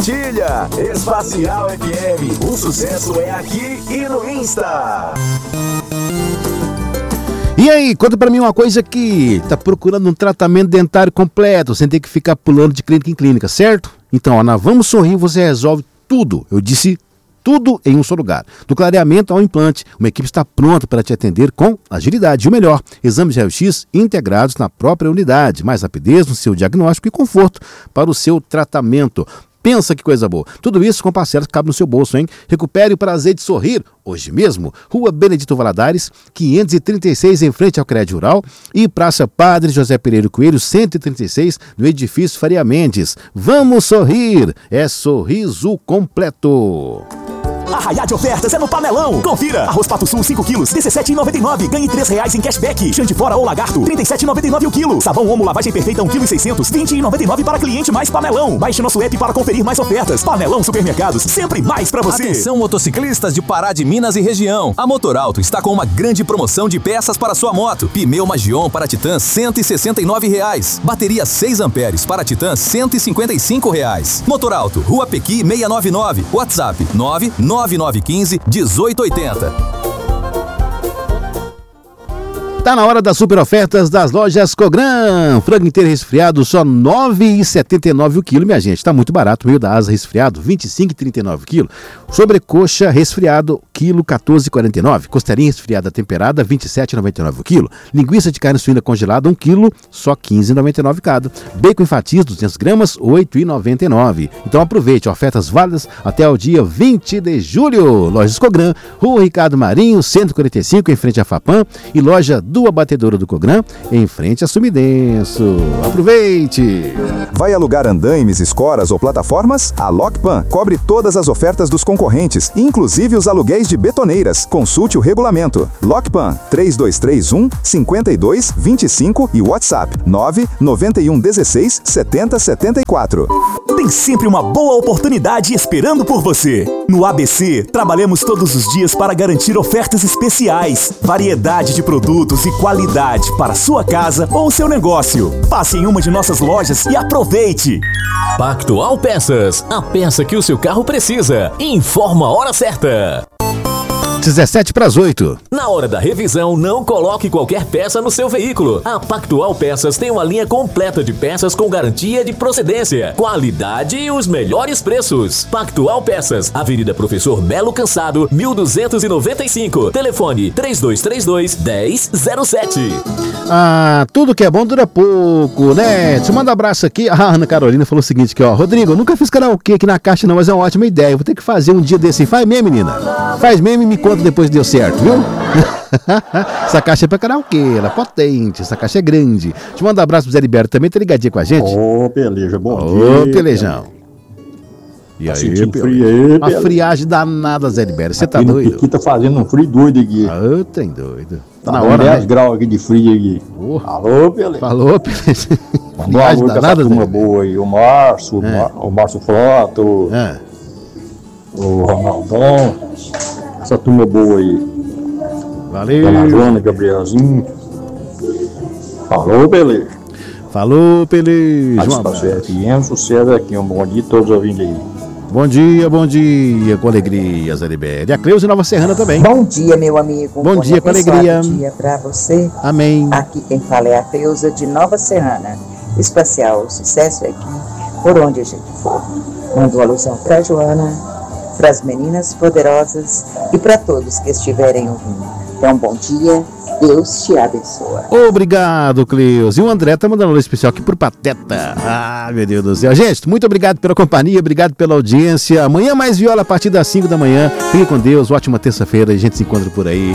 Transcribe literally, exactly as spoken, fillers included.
compartilha. Espacial F M, o sucesso é aqui e no Insta. E aí, conta pra mim uma coisa aqui. Tá procurando um tratamento dentário completo, sem ter que ficar pulando de clínica em clínica, certo? Então, ó, na Vamos Sorrir você resolve tudo. Eu disse tudo em um só lugar. Do clareamento ao implante, uma equipe está pronta para te atender com agilidade. E o melhor, exames de raio-x integrados na própria unidade. Mais rapidez no seu diagnóstico e conforto para o seu tratamento. Pensa que coisa boa. Tudo isso com parcelas que cabe no seu bolso, hein? Recupere o prazer de sorrir hoje mesmo. Rua Benedito Valadares, quinhentos e trinta e seis, em frente ao Crédito Rural. E Praça Padre José Pereira Coelho, cento e trinta e seis, no edifício Faria Mendes. Vamos sorrir. É sorriso completo. Arraiá de ofertas é no Panelão. Confira. Arroz Pato Sul cinco quilos, dezessete reais e noventa e nove centavos. Ganhe três reais em cashback. Chão de fora ou lagarto, trinta e sete reais e noventa e nove centavos o quilo. Sabão Omo lavagem perfeita um quilo e seiscentos, vinte reais e noventa e nove centavos para cliente mais Panelão. Baixe nosso app para conferir mais ofertas. Panelão Supermercados, sempre mais para você. Atenção motociclistas de Pará de Minas e região. A Motorauto está com uma grande promoção de peças para sua moto. Pneu Magion para Titan, cento e sessenta e nove reais. Bateria seis amperes para Titan, cento e cinquenta e cinco reais. Motorauto, Rua Pequi seiscentos e noventa e nove. WhatsApp nove nove nove um cinco, um oito oito zero. Tá na hora das super ofertas das lojas Cogran. Frango inteiro resfriado, só nove reais e setenta e nove centavos o quilo, minha gente. Tá muito barato. Meio da asa resfriado, vinte e cinco reais e trinta e nove centavos o quilo. Sobrecoxa resfriado, quilo quatorze reais e quarenta e nove centavos. Costelinha resfriada temperada, vinte e sete reais e noventa e nove centavos o quilo. Linguiça de carne suína congelada, um quilo, só quinze reais e noventa e nove centavos cada. Bacon em fatias, duzentas gramas, oito reais e noventa e nove centavos. Então aproveite, ofertas válidas até o dia vinte de julho. Lojas Cogran, Rua Ricardo Marinho, cento e quarenta e cinco, em frente à Fapam. E loja do Abatedora do Cogran, em frente a Sumidenso. Aproveite! Vai alugar andaimes, escoras ou plataformas? A Lockpan cobre todas as ofertas dos concorrentes, inclusive os aluguéis de betoneiras. Consulte o regulamento. Lockpan três dois três um, cinco dois dois cinco e WhatsApp nove nove um um seis sete zero sete quatro. Tem sempre uma boa oportunidade esperando por você. No A B C, trabalhamos todos os dias para garantir ofertas especiais, variedade de produtos e qualidade para sua casa ou seu negócio. Passe em uma de nossas lojas e aproveite. Pactual Peças, a peça que o seu carro precisa. Informa a hora certa. dezessete para as oito. Na hora da revisão, não coloque qualquer peça no seu veículo. A Pactual Peças tem uma linha completa de peças com garantia de procedência, qualidade e os melhores preços. Pactual Peças, Avenida Professor Melo Cansado, mil duzentos e noventa e cinco. Telefone três dois três dois, um zero zero sete. Ah, tudo que é bom dura pouco, né? Deixa eu mandar um abraço aqui. A Ana Carolina falou o seguinte aqui, ó. Rodrigo, eu nunca fiz karaokê aqui na Caixa não, mas é uma ótima ideia. Vou ter que fazer um dia desse. Faz mesmo, menina? Faz mesmo e me conta depois que deu certo, viu? Essa caixa é pra karaokê, ela é potente, essa caixa é grande. Deixa eu mandar um abraço pro Zé Libério também, tá ligadinho com a gente? Ô, Peleja, bom Ô, dia. Ô, Pelejão. E tá aí, frio aí, uma friagem danada, Zé Libério. Você tá aqui doido? Aqui tá fazendo um frio doido aqui. Ah, tem doido. Tá, tá na hora, dez né? graus aqui de frio aqui. Oh. Alô, Peleja. Falou, Pelejão. Mandou uma Friagem música danada, essa turma Zé? boa aí. O Márcio, É. o Márcio Frota, o, É. o Ronaldão. Essa turma boa aí. Valeu. Dona Joana, Gabrielzinho. Falou, Peleja. Falou, Pelejão. Um Satisfação abraço. F M, sucesso aqui. Um bom dia a todos ouvindo aí. Bom dia, bom dia, com alegria, Zé Libério. E a Cleusa Nova Serrana também. Bom dia, meu amigo. Bom dia, com alegria. Bom dia pra você. Amém. Aqui quem fala é a Cleusa de Nova Serrana. Espacial, sucesso aqui, por onde a gente for. Mando uma alusão pra Joana, pras meninas poderosas e pra todos que estiverem ouvindo. Então, bom dia. Deus te abençoa. Obrigado, Cleus. E o André tá mandando um alô especial aqui pro Pateta. Ah, meu Deus do céu. Gente, muito obrigado pela companhia, obrigado pela audiência. Amanhã mais viola a partir das cinco da manhã. Fique com Deus, ótima terça-feira. A gente se encontra por aí.